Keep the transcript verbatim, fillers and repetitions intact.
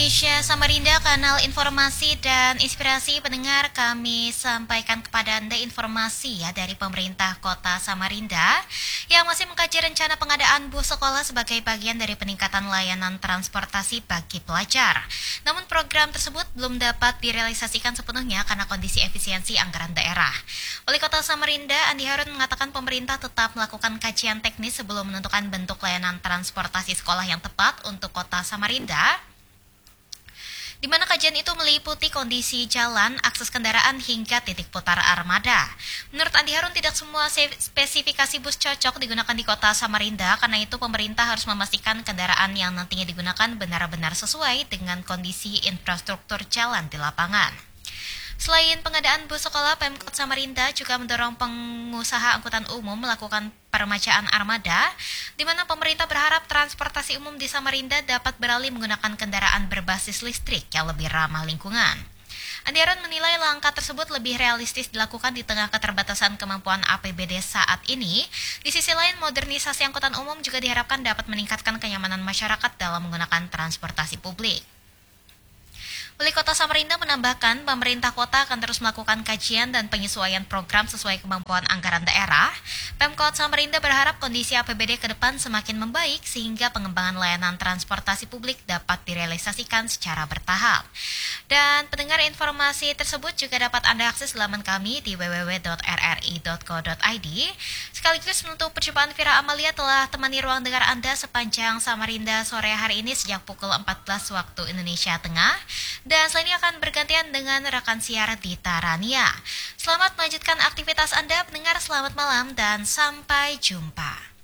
Indonesia Samarinda, kanal informasi dan inspirasi pendengar, kami sampaikan kepada Anda informasi ya dari pemerintah Kota Samarinda yang masih mengkaji rencana pengadaan bus sekolah sebagai bagian dari peningkatan layanan transportasi bagi pelajar. Namun program tersebut belum dapat direalisasikan sepenuhnya karena kondisi efisiensi anggaran daerah. Wali Kota Samarinda, Andi Harun, mengatakan pemerintah tetap melakukan kajian teknis sebelum menentukan bentuk layanan transportasi sekolah yang tepat untuk Kota Samarinda, di mana kajian itu meliputi kondisi jalan, akses kendaraan, hingga titik putar armada. Menurut Andi Harun, tidak semua spesifikasi bus cocok digunakan di Kota Samarinda, karena itu pemerintah harus memastikan kendaraan yang nantinya digunakan benar-benar sesuai dengan kondisi infrastruktur jalan di lapangan. Selain pengadaan bus sekolah, Pemkot Samarinda juga mendorong pengusaha angkutan umum melakukan permajaan armada, di mana pemerintah berharap transportasi umum di Samarinda dapat beralih menggunakan kendaraan berbasis listrik yang lebih ramah lingkungan. Andi Harun menilai langkah tersebut lebih realistis dilakukan di tengah keterbatasan kemampuan A P B D saat ini. Di sisi lain, modernisasi angkutan umum juga diharapkan dapat meningkatkan kenyamanan masyarakat dalam menggunakan transportasi publik. Wali Kota Samarinda menambahkan, pemerintah kota akan terus melakukan kajian dan penyesuaian program sesuai kemampuan anggaran daerah. Pemkot Samarinda berharap kondisi A P B D ke depan semakin membaik sehingga pengembangan layanan transportasi publik dapat direalisasikan secara bertahap. Dan pendengar, informasi tersebut juga dapat Anda akses laman kami di w w w titik r r i titik co titik i d. Sekaligus menutup perjumpaan Vira Amalia telah temani ruang dengar Anda sepanjang Samarinda sore hari ini sejak pukul empat belas waktu Indonesia Tengah. Dan selanjutnya akan bergantian dengan rekan siar Dita Rania. Selamat melanjutkan aktivitas Anda, pendengar. Selamat malam dan sampai jumpa.